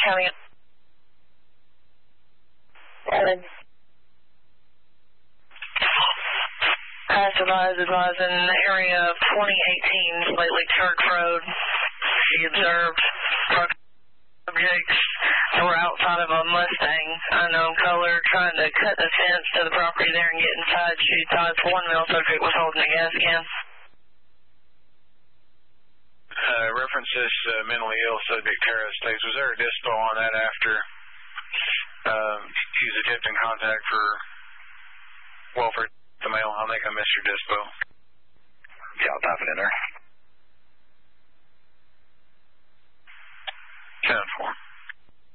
County. Advise in the area of 2018 Slate Lake Church Road. She observed objects that were outside of a Mustang, unknown color, trying to cut the fence to the property there and get inside. She thought one male subject was holding a gas can. References mentally ill subject Tara states. Was there a dispo on that after he was attempting contact for welfare the male? I think I missed your dispo. Yeah, I'll type it in there. 10-4.